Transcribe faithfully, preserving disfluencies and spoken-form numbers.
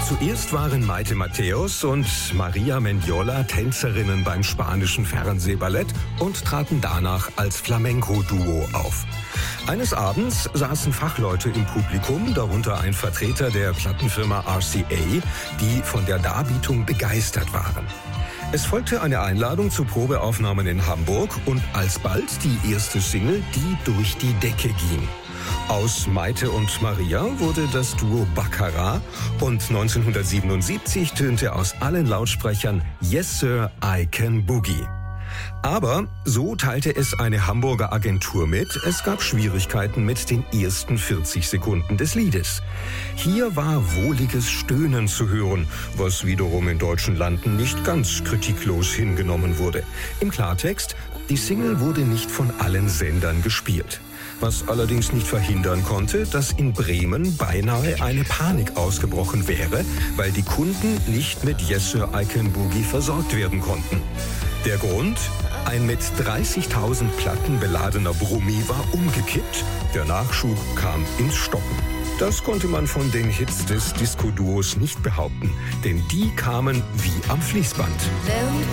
Zuerst waren Maite Matthäus und Maria Mendiola Tänzerinnen beim spanischen Fernsehballett und traten danach als Flamenco-Duo auf. Eines Abends saßen Fachleute im Publikum, darunter ein Vertreter der Plattenfirma R C A, die von der Darbietung begeistert waren. Es folgte eine Einladung zu Probeaufnahmen in Hamburg und alsbald die erste Single, die durch die Decke ging. Aus Maite und Maria wurde das Duo Baccarat und neunzehnhundertsiebenundsiebzig tönte aus allen Lautsprechern Yes Sir, I Can Boogie. Aber, so teilte es eine Hamburger Agentur mit, es gab Schwierigkeiten mit den ersten vierzig Sekunden des Liedes. Hier war wohliges Stöhnen zu hören, was wiederum in deutschen Landen nicht ganz kritiklos hingenommen wurde. Im Klartext, die Single wurde nicht von allen Sendern gespielt. Was allerdings nicht verhindern konnte, dass in Bremen beinahe eine Panik ausgebrochen wäre, weil die Kunden nicht mit Yes Sir, I Can Boogie versorgt werden konnten. Der Grund? Ein mit dreißigtausend Platten beladener Brummi war umgekippt. Der Nachschub kam ins Stocken. Das konnte man von den Hits des Disco-Duos nicht behaupten, denn die kamen wie am Fließband.